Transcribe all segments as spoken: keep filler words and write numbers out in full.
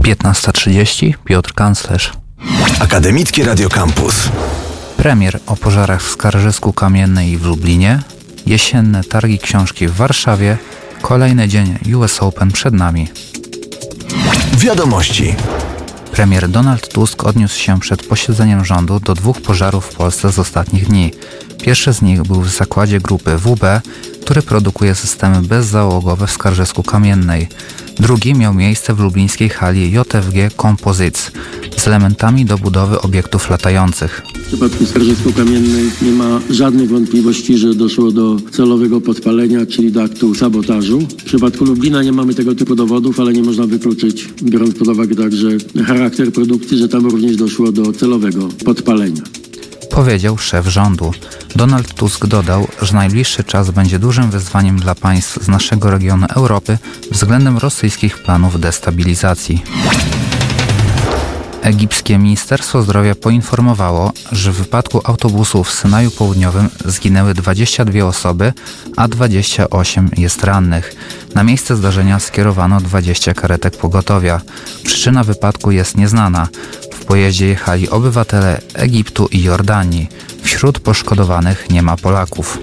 piętnasta trzydzieści Piotr Kanclerz. Akademickie Radio Campus. Premier o pożarach w Skarżysku Kamiennej i w Lublinie. Jesienne targi książki w Warszawie. Kolejny dzień U S Open przed nami. Wiadomości. Premier Donald Tusk odniósł się przed posiedzeniem rządu do dwóch pożarów w Polsce z ostatnich dni. Pierwszy z nich był w zakładzie grupy W B, który produkuje systemy bezzałogowe w Skarżysku Kamiennej. Drugi miał miejsce w lublińskiej hali J F G Composites z elementami do budowy obiektów latających. W przypadku Skarżysku Kamiennej nie ma żadnych wątpliwości, że doszło do celowego podpalenia, czyli do aktu sabotażu. W przypadku Lublina nie mamy tego typu dowodów, ale nie można wykluczyć, biorąc pod uwagę także charakter produkcji, że tam również doszło do celowego podpalenia. Powiedział szef rządu. Donald Tusk dodał, że najbliższy czas będzie dużym wyzwaniem dla państw z naszego regionu Europy względem rosyjskich planów destabilizacji. Egipskie Ministerstwo Zdrowia poinformowało, że w wypadku autobusu w Synaju Południowym zginęły dwadzieścia dwie osoby, a dwadzieścia osiem jest rannych. Na miejsce zdarzenia skierowano dwadzieścia karetek pogotowia. Przyczyna wypadku jest nieznana. W pojeździe jechali obywatele Egiptu i Jordanii. Wśród poszkodowanych nie ma Polaków.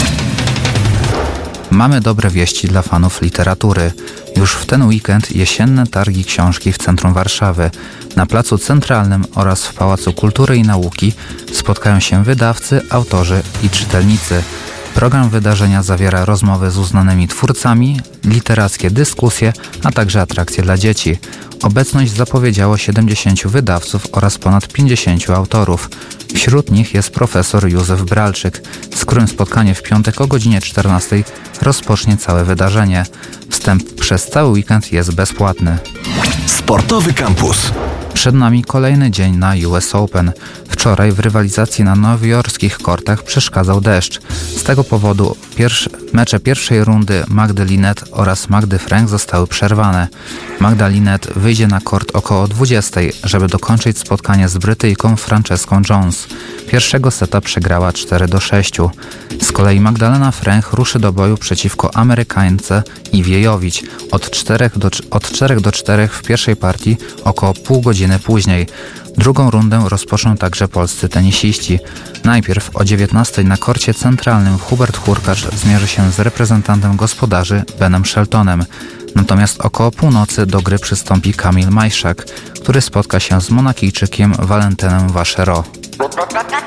Mamy dobre wieści dla fanów literatury. Już w ten weekend jesienne targi książki w centrum Warszawy. Na Placu Centralnym oraz w Pałacu Kultury i Nauki spotkają się wydawcy, autorzy i czytelnicy. Program wydarzenia zawiera rozmowy z uznanymi twórcami, literackie dyskusje, a także atrakcje dla dzieci. Obecność zapowiedziało siedemdziesięciu wydawców oraz ponad pięćdziesięciu autorów. Wśród nich jest profesor Józef Bralczyk, z którym spotkanie w piątek o godzinie czternastej rozpocznie całe wydarzenie. Wstęp przez cały weekend jest bezpłatny. Sportowy Campus. Przed nami kolejny dzień na U S Open. Wczoraj w rywalizacji na nowojorskich kortach przeszkadzał deszcz. Z tego powodu pierwsze, mecze pierwszej rundy Magdy Linette oraz Magdy Frank zostały przerwane. Magda Linette wyjdzie na kort około dwudziestej, żeby dokończyć spotkanie z Brytyjką Franceską Jones. Pierwszego seta przegrała cztery do sześciu. Z kolei Magdalena Frank ruszy do boju przeciwko Amerykańce Iwie Jowić od czterech do, od czterech do czterech w pierwszej partii około pół godziny później. Drugą rundę rozpoczną także polscy tenisiści. Najpierw o dziewiętnastej na korcie centralnym Hubert Hurkacz zmierzy się z reprezentantem gospodarzy Benem Sheltonem. Natomiast około północy do gry przystąpi Kamil Majszak, który spotka się z Monakijczykiem Valentynem Vachereau.